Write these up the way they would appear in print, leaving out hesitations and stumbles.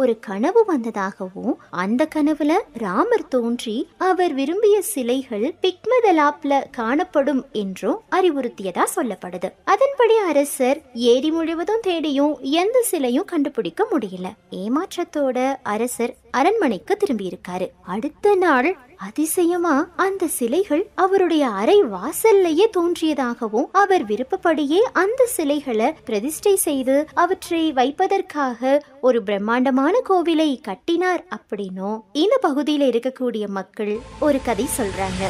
ஒரு கனவு வந்ததாகவும் அந்த கனவுல ராமர் தோன்றி அவர் விரும்பிய சிலைகள் பிக்மதலாப்ல காணப்படும் என்றும் அறிவுறுத்தியதா சொல்லப்படுது. அதன்படி அரசர் ஏரி முழுவதும் தேடியும் எந்த சிலையும் கண்டுபிடிக்க முடியல. ஏமாற்றத்தோட அரசர் அரண்மனைக்கு திரும்பி இருக்காரு. அடுத்த நாள் அதிசயமா அந்த சிலைகள் அவருடைய அறை வாசல்லையே தோன்றியதாகவும் அவர் விருப்பப்படியே அந்த சிலைகளை பிரதிஷ்டை செய்து அவற்றை வைப்பதற்காக ஒரு பிரம்மாண்டமான கோவிலை கட்டினார் அப்படின்னும் இந்த பகுதியில இருக்கக்கூடிய மக்கள் ஒரு கதை சொல்றாங்க.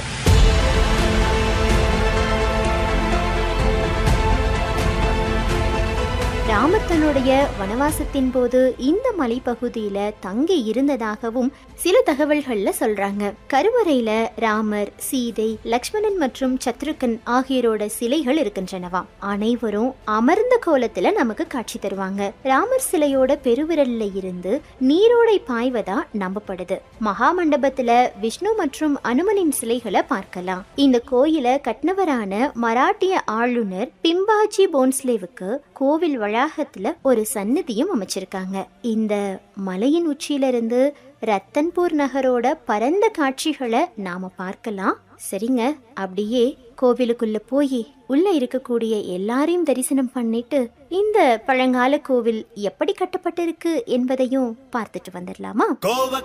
ராமர் தன்னுடைய வனவாசத்தின் போது இந்த மலைப்பகுதியில தங்கி இருந்ததாகவும் சில தகவல்கள்ல சொல்றாங்க. கருவறையில ராமர், சீதை, லக்ஷ்மணன் மற்றும் சத்ருகன் ஆகியோரோட சிலைகள் இருக்கின்றனவாம். அனைவரும் அமர்ந்த கோலத்துல நமக்கு காட்சி தருவாங்க. ராமர் சிலையோட பெருவிரல்ல இருந்து நீரோடை பாய்வதா நம்பப்படுது. மகாமண்டபத்துல விஷ்ணு மற்றும் அனுமனின் சிலைகளை பார்க்கலாம். இந்த கோயில கட்டினவரான மராட்டிய ஆளுநர் பிம்பாஜி போன்ஸ்லேவுக்கு கோவில் வளாகத்துல ஒரு சன்னதியும் அமைச்சிருக்காங்க. இந்த மலையின் உச்சியிலிருந்து ரத்தன்பூர் நகரோட பரந்த காட்சிகளை நாம பார்க்கலாம். சரிங்க, அப்படியே கோவிலுக்குள்ள போய் உள்ள இருக்கக்கூடிய எல்லாரையும் தரிசனம் பண்ணிட்டு இந்த பழங்கால கோவில் எப்படி கட்டப்பட்டிருக்கு என்பதையும் பார்த்துட்டு வந்துடலாமா?